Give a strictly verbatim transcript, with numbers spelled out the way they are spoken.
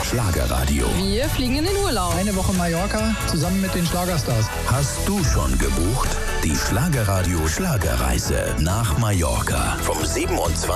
Schlagerradio. Wir fliegen in den Urlaub. Eine Woche Mallorca zusammen mit den Schlagerstars. Hast du schon gebucht? Die Schlagerradio Schlagerreise nach Mallorca vom siebenundzwanzigsten